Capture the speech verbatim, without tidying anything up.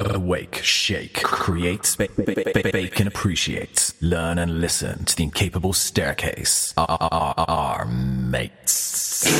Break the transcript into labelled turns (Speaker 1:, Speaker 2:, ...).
Speaker 1: Awake, shake, create, ba- ba- ba- bake, and appreciate. Learn and listen to the incapable staircase. Our, our, our mates.